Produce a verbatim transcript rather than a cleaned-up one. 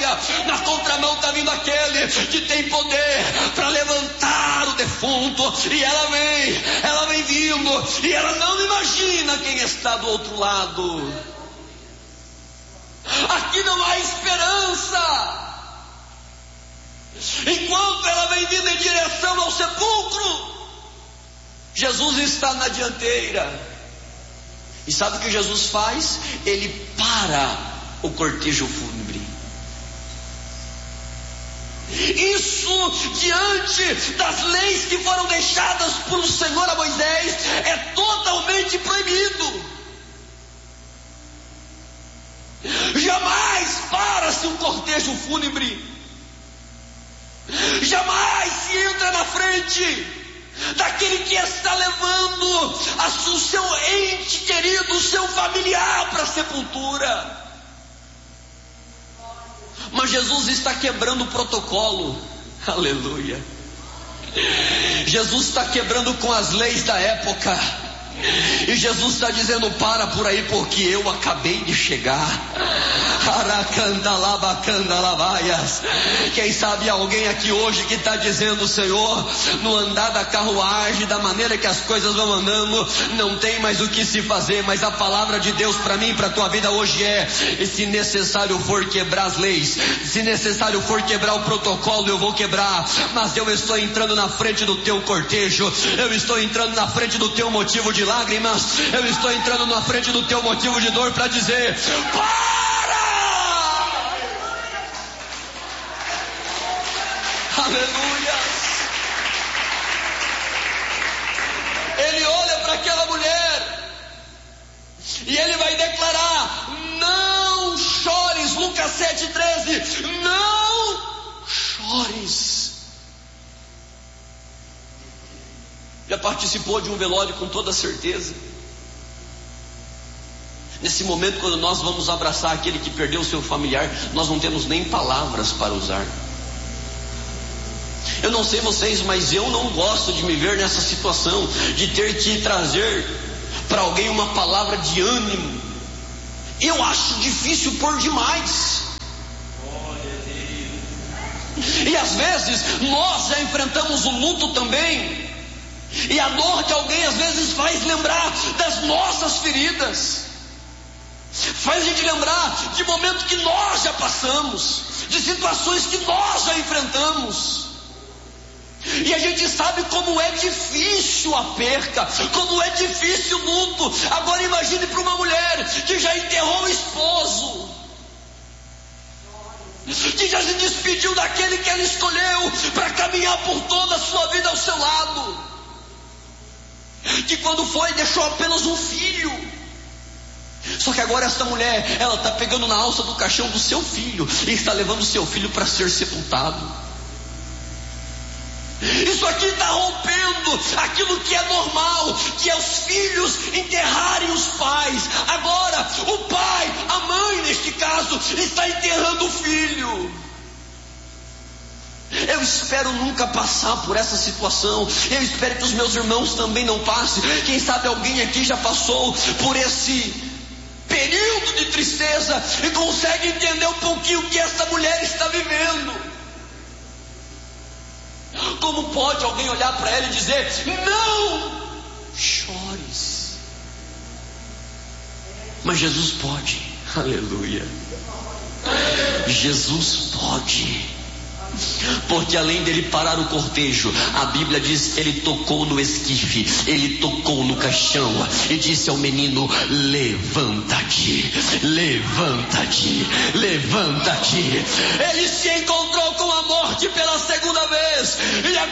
dianteira. Na contramão está vindo aquele que tem poder para levantar o defunto. E ela vem, ela vem vindo, e ela não imagina quem está do outro lado. Aqui não há esperança. Enquanto ela vem vindo em direção ao sepulcro, Jesus está na dianteira. E sabe o que Jesus faz? Ele para o cortejo fúnebre. Isso, diante das leis que foram deixadas por o Senhor a Moisés, é totalmente proibido. Jamais para-se um cortejo fúnebre. Jamais se entra na frente daquele que está levando a, o seu ente querido, o seu familiar para a sepultura. Mas Jesus está quebrando o protocolo. Aleluia. Jesus está quebrando com as leis da época. E Jesus está dizendo: para por aí, porque eu acabei de chegar. Quem sabe alguém aqui hoje que está dizendo: Senhor, no andar da carruagem, da maneira que as coisas vão andando, não tem mais o que se fazer. Mas a palavra de Deus para mim, para a tua vida hoje é: e se necessário for quebrar as leis, se necessário for quebrar o protocolo, eu vou quebrar. Mas eu estou entrando na frente do teu cortejo, eu estou entrando na frente do teu motivo de lágrimas, eu estou entrando na frente do teu motivo de dor para dizer: para! Aleluia! Ele olha para aquela mulher e ele vai declarar: não chores. Lucas sete, treze. Não chores. Já participou de um velório com toda certeza? Nesse momento, quando nós vamos abraçar aquele que perdeu o seu familiar, nós não temos nem palavras para usar. Eu não sei vocês, mas eu não gosto de me ver nessa situação, de ter que trazer para alguém uma palavra de ânimo. Eu acho difícil por demais. E às vezes nós já enfrentamos o luto também, e a dor de alguém às vezes faz lembrar das nossas feridas, faz a gente lembrar de momentos que nós já passamos, de situações que nós já enfrentamos. E a gente sabe como é difícil a perca, como é difícil o luto. Agora imagine para uma mulher que já enterrou o esposo, que já se despediu daquele que ela escolheu para caminhar por toda a sua vida ao seu lado, que quando foi deixou apenas um filho. Só que agora essa mulher, ela está pegando na alça do caixão do seu filho e está levando o seu filho para ser sepultado. Isso aqui está rompendo aquilo que é normal, que é os filhos enterrarem os pais. Agora o pai, a mãe neste caso, está enterrando o filho. Eu espero nunca passar por essa situação. Eu espero que os meus irmãos também não passem. Quem sabe alguém aqui já passou por esse período de tristeza e consegue entender um pouquinho o que essa mulher está vivendo. Como pode alguém olhar para ela e dizer: não chores? Mas Jesus pode. Aleluia. Jesus pode. Porque além dele parar o cortejo, a Bíblia diz que ele tocou no esquife, ele tocou no caixão e disse ao menino: levanta-te, levanta-te, levanta-te. Ele se encontrou com a morte pela segunda vez e